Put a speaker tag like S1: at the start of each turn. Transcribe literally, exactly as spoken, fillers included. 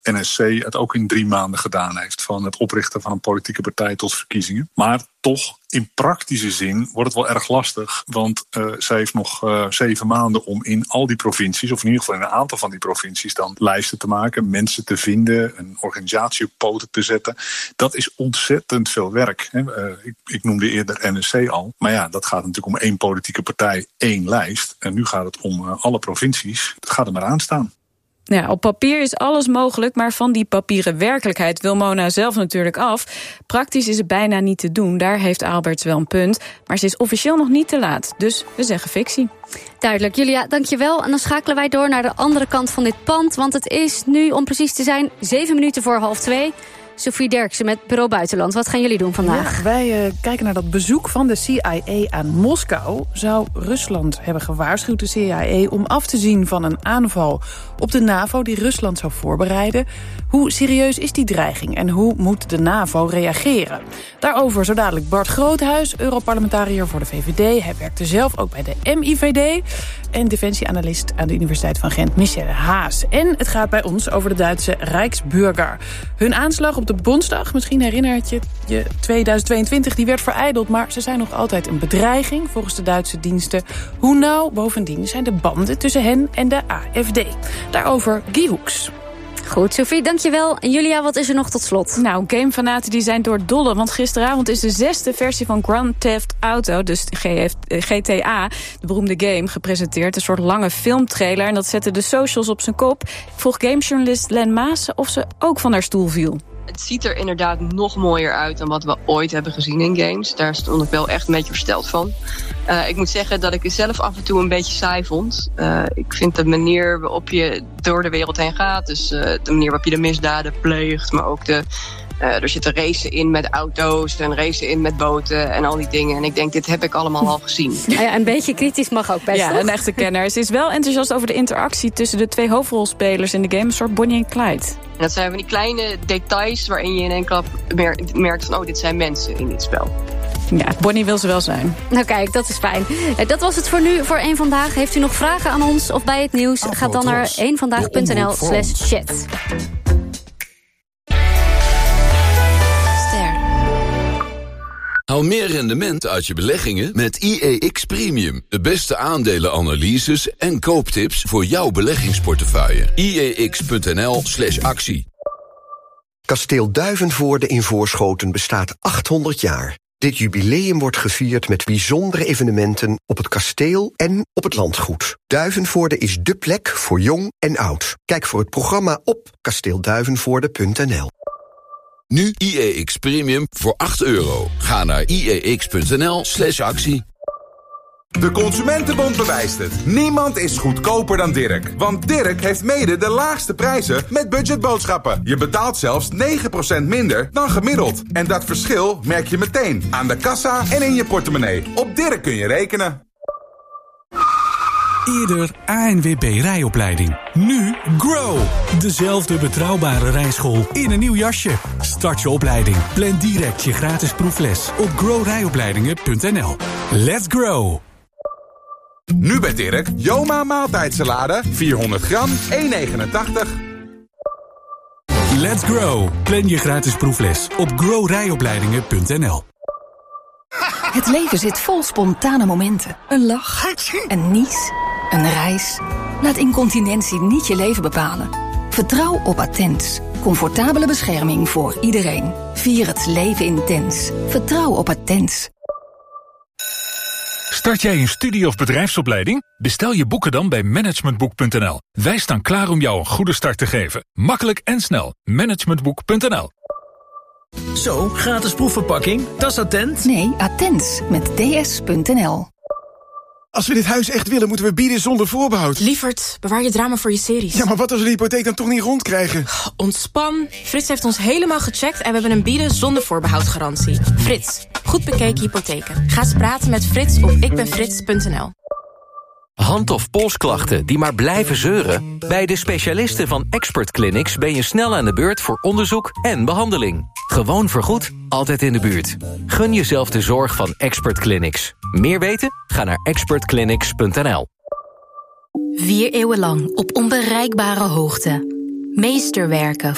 S1: N S C het ook in drie maanden gedaan heeft. Van het oprichten van een politieke partij tot verkiezingen. Maar toch, in praktische zin wordt het wel erg lastig. Want uh, zij heeft nog uh, zeven maanden om in al die provincies, of in ieder geval in een aantal van die provincies, dan lijsten te maken, mensen te vinden, een organisatie op poten te zetten. Dat is ontzettend veel werk. Hè. Uh, ik, ik noemde eerder N S C al. Maar ja, dat gaat natuurlijk om één politieke partij, één lijst. En nu gaat het om uh, alle provincies. Het gaat er maar aan staan.
S2: Ja, op papier is alles mogelijk, maar van die papieren werkelijkheid wil Mona zelf natuurlijk af. Praktisch is het bijna niet te doen, daar heeft Alberts wel een punt. Maar ze is officieel nog niet te laat, dus we zeggen fictie.
S3: Duidelijk, Julia, dankjewel. En dan schakelen wij door naar de andere kant van dit pand, want het is nu, om precies te zijn, zeven minuten voor half twee. Sophie Derksen met Bureau Buitenland. Wat gaan jullie doen vandaag?
S4: Ja, wij uh, kijken naar dat bezoek van de C I A aan Moskou. Zou Rusland hebben gewaarschuwd, de C I A, om af te zien van een aanval op de NAVO die Rusland zou voorbereiden? Hoe serieus is die dreiging en hoe moet de NAVO reageren? Daarover zo dadelijk Bart Groothuis, Europarlementariër voor de V V D. Hij werkte zelf ook bij de M I V D. En defensieanalist aan de Universiteit van Gent, Michelle Haas. En het gaat bij ons over de Duitse Rijksbürger. Hun aanslag op de Bondsdag, misschien herinnert je je tweeduizend tweeëntwintig, die werd verijdeld, maar ze zijn nog altijd een bedreiging volgens de Duitse diensten. Hoe nauw bovendien zijn de banden tussen hen en de A F D? Daarover Guy Hoeks.
S3: Goed, Sophie, dankjewel. En Julia, wat is er nog tot slot?
S2: Nou, gamefanaten die zijn doordolle, want gisteravond is de zesde versie van Grand Theft Auto, dus G T A, de beroemde game, gepresenteerd. Een soort lange filmtrailer en dat zette de socials op zijn kop. Ik vroeg gamejournalist Len Maassen of ze ook van haar stoel viel.
S5: Het ziet er inderdaad nog mooier uit dan wat we ooit hebben gezien in games. Daar stond ik wel echt een beetje versteld van. Uh, ik moet zeggen dat ik het zelf af en toe een beetje saai vond. Uh, ik vind de manier waarop je door de wereld heen gaat, dus uh, de manier waarop je de misdaden pleegt, maar ook de... Uh, er zitten racen in met auto's en racen in met boten en al die dingen. En ik denk, dit heb ik allemaal al gezien.
S3: Ja, een beetje kritisch mag ook best.
S2: Ja,
S3: toch?
S2: een echte kenner. Ze is wel enthousiast over de interactie tussen de twee hoofdrolspelers in de game. Een soort Bonnie en Clyde.
S5: En dat zijn van die kleine details waarin je in één klap merkt van, oh, dit zijn mensen in dit spel.
S2: Ja, Bonnie wil ze wel zijn.
S3: Nou kijk, dat is fijn. Dat was het voor nu, voor één Vandaag. Heeft u nog vragen aan ons of bij het nieuws? Ga dan naar één vandaag punt n l slash chat.
S6: Haal meer rendement uit je beleggingen met I E X Premium. De beste aandelenanalyses en kooptips voor jouw beleggingsportefeuille. I E X punt n l slash actie.
S7: Kasteel Duivenvoorde in Voorschoten bestaat achthonderd jaar. Dit jubileum wordt gevierd met bijzondere evenementen op het kasteel en op het landgoed. Duivenvoorde is dé plek voor jong en oud. Kijk voor het programma op kasteel duivenvoorde punt n l.
S6: Nu I E X Premium voor acht euro. Ga naar I E X punt n l slash actie.
S8: De Consumentenbond bewijst het. Niemand is goedkoper dan Dirk. Want Dirk heeft mede de laagste prijzen met budgetboodschappen. Je betaalt zelfs negen procent minder dan gemiddeld. En dat verschil merk je meteen aan de kassa en in je portemonnee. Op Dirk kun je rekenen.
S9: Eerder A N W B rijopleiding. Nu Grow. Dezelfde betrouwbare rijschool in een nieuw jasje. Start je opleiding. Plan direct je gratis proefles op grow rijopleidingen punt n l. Let's grow.
S8: Nu bij Dirk, Joma maaltijdsalade, vierhonderd gram, één negenentachtig.
S9: Let's grow. Plan je gratis proefles op grow rijopleidingen punt n l.
S10: Het leven zit vol spontane momenten. Een lach, een nies, een reis. Laat incontinentie niet je leven bepalen. Vertrouw op Attens. Comfortabele bescherming voor iedereen. Vier het leven intens. Vertrouw op Attens.
S11: Start jij een studie- of bedrijfsopleiding? Bestel je boeken dan bij managementboek punt n l. Wij staan klaar om jou een goede start te geven. Makkelijk en snel. managementboek punt n l.
S12: Zo, gratis proefverpakking. Dat is Attent?
S10: Nee, Attens met d s punt n l.
S13: Als we dit huis echt willen, moeten we bieden zonder voorbehoud.
S14: Lievert, bewaar je drama voor je series.
S13: Ja, maar wat als we de hypotheek dan toch niet rondkrijgen?
S14: Ontspan. Frits heeft ons helemaal gecheckt en we hebben een bieden zonder voorbehoud garantie. Frits, goed bekeken hypotheken. Ga eens praten met Frits op ikbenfrits punt n l.
S15: Hand- of polsklachten die maar blijven zeuren? Bij de specialisten van Expert Clinics ben je snel aan de beurt voor onderzoek en behandeling. Gewoon vergoed, altijd in de buurt. Gun jezelf de zorg van Expert Clinics. Meer weten? Ga naar expert clinics punt n l.
S16: Vier eeuwen lang op onbereikbare hoogte. Meesterwerken